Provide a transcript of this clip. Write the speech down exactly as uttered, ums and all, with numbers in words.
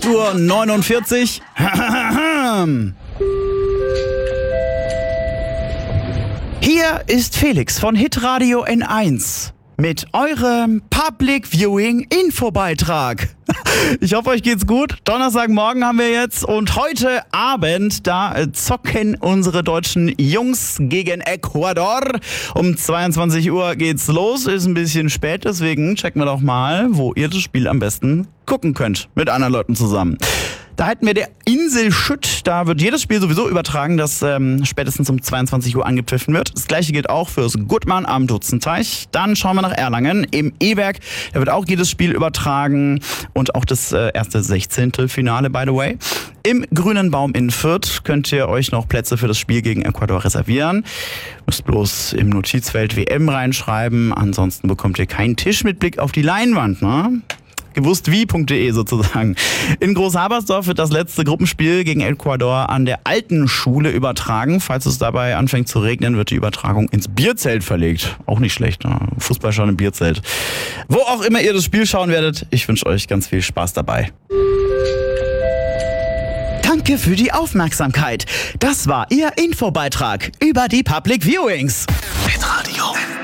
acht Uhr neunundvierzig. Hier ist Felix von Hitradio N eins mit eurem Public Viewing Infobeitrag. Ich hoffe, euch geht's gut. Donnerstagmorgen haben wir jetzt und heute Abend, da zocken unsere deutschen Jungs gegen Ecuador. Um zweiundzwanzig Uhr geht's los, ist ein bisschen spät, deswegen checken wir doch mal, wo ihr das Spiel am besten gucken könnt, mit anderen Leuten zusammen. Da hätten wir der Insel Schütt, da wird jedes Spiel sowieso übertragen, das ähm, spätestens um zweiundzwanzig Uhr angepfiffen wird. Das gleiche gilt auch fürs Gutmann am Dutzenteich. Dann schauen wir nach Erlangen im E-Werk, da wird auch jedes Spiel übertragen und auch das äh, erste Sechzehntelfinale, by the way. Im Grünen Baum in Fürth könnt ihr euch noch Plätze für das Spiel gegen Ecuador reservieren. Müsst bloß im Notizfeld W M reinschreiben, ansonsten bekommt ihr keinen Tisch mit Blick auf die Leinwand, ne? gewusstwie punkt de sozusagen. In Großhabersdorf wird das letzte Gruppenspiel gegen Ecuador an der alten Schule übertragen. Falls es dabei anfängt zu regnen, wird die Übertragung ins Bierzelt verlegt. Auch nicht schlecht, ne? Fußball schon im Bierzelt. Wo auch immer ihr das Spiel schauen werdet, ich wünsche euch ganz viel Spaß dabei. Danke für die Aufmerksamkeit. Das war Ihr Infobeitrag über die Public Viewings. Hitradio.